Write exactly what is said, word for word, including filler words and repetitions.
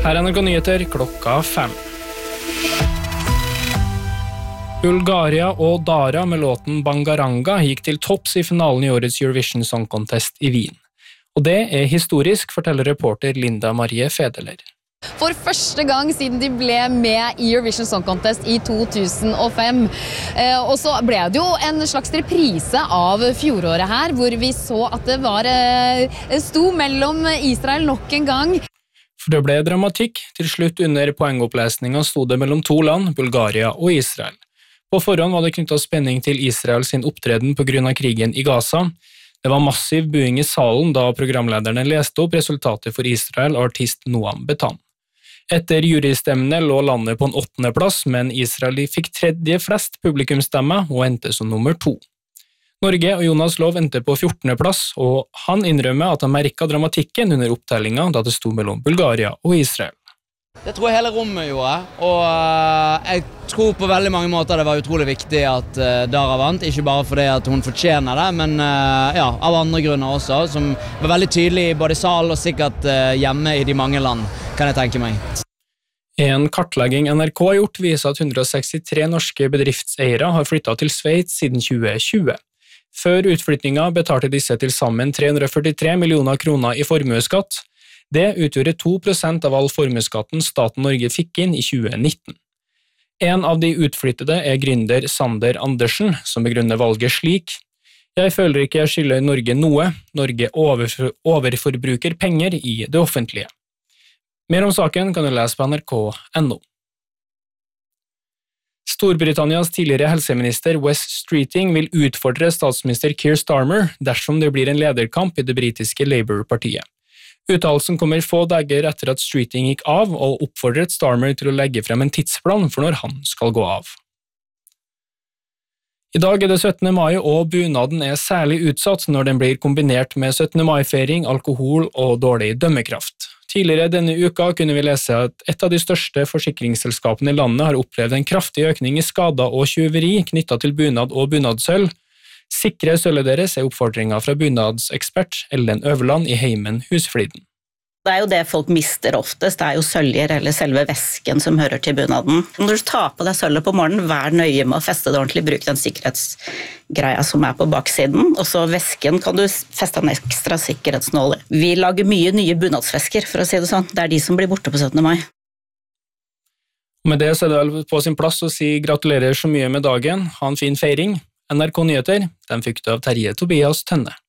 Her er N R K Nyheter klokka fem. Bulgaria og Dara med låten Bangaranga gikk til topps i finalen i årets Eurovision Song Contest i Wien. Og det er historisk, forteller reporter Linda Marie Fedeler. For første gang siden de ble med i Eurovision Song Contest i to tusen og fem. Eh, og så ble det jo en slags reprise av fjoråret her, hvor vi så at det var eh, sto mellom Israel nok en gang. For det ble dramatikk. Til slutt under poengopplesningen sto det mellom to land, Bulgaria og Israel. På forhånd var det knyttet spenning til Israel sin opptreden på grunn av krigen i Gaza. Det var massiv buing i salen da programlederne leste opp resultatet for Israel og artist Noam Betan. Etter jurystemmene lå landet på en åttende plass, men Israel fikk tredje flest publikumsstemmer og endte som nummer to. Norge og Jonas Lov endte på fjortende plass, og han innrømmer at han merket dramatikken under opptellingen da det sto mellom Bulgaria og Israel. Det tror jeg hele rommet gjorde, og jeg tror på veldig mange måter det var utrolig viktig at Dara vant, ikke bare fordi at hun fortjener det, men ja, av andre grunner også, som var veldig tydelig i både sal og sikkert hjemme i de mange land, kan jeg tenke meg. En kartlegging N R K har gjort viser at hundre og sekstitre norske bedriftseiere har flyttet til Sveits siden tjue tjue. Før utflytningen betalte disse til sammen tre hundre og førtitre millioner kroner i formueskatt. Det utgjorde to prosent av all formueskatten staten Norge fikk inn i tjue nitten. En av de utflyttede er gründer Sander Andersen, som begrunner valget slik: «Jeg føler ikke jeg skylder Norge noe. Norge overfor, overforbruker penger i det offentlige.» Mer om saken kan du lese på N R K punktum no. Storbritannias tidligere helseminister Wes Streeting vil utfordre statsminister Keir Starmer dersom det blir en lederkamp i det britiske Labour-partiet. Uttalelsen kommer få dager etter at Streeting gikk av og oppfordret Starmer til å legge frem en tidsplan for når han skal gå av. I dag er det syttende mai, og bunaden er særlig utsatt når den blir kombinert med syttende mai-feiring, alkohol og dårlig dømmekraft. Tidligere denne uka kunne vi lese at et av de største forsikringsselskapene i landet har opplevd en kraftig økning i skader og tjuveri knyttet til bunad og bunadsølv. Sikre sølvet deres er oppfordringen fra bunadsekspert Ellen Øverland i Heimen Husfliden. Det er jo det folk mister oftest, det er jo søljer eller selve vesken som hører til bunaden. Når du tar på deg sølvet på morgenen, vær nøye med å feste det ordentlig, bruk den sikkerhetsgreia som er på baksiden, og så vesken kan du feste en ekstra sikkerhetsnål i. Vi lager mye nye bunadsvesker, for å si det sånn. Det er de som blir borte på syttende mai. Med det så er det vel på sin plass å si gratulerer så mye med dagen, ha en fin feiring. N R K Nyheter, den fikk du av Terje Tobias Tønne.